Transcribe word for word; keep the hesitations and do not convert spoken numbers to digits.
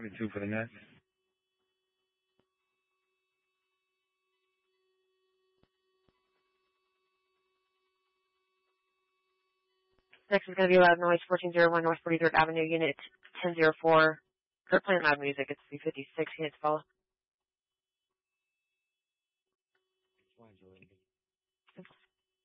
twenty-two for the Nets. Next is going to be Loud Noise, fourteen oh one North forty-third Avenue, Unit ten oh four. They're playing loud music. It's three fifty-six. Units follow.